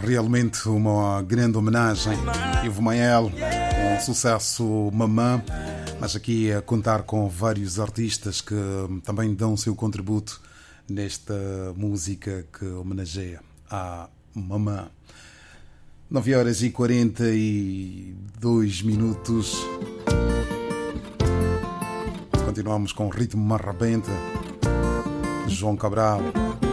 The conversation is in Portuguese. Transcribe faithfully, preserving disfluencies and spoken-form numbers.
realmente uma grande homenagem. Ivo Mael, um sucesso Mamã, mas aqui a contar com vários artistas que também dão o seu contributo nesta música que homenageia a Mamã. nove horas e quarenta e dois minutos. Continuamos com o ritmo marrabenta. João Cabral.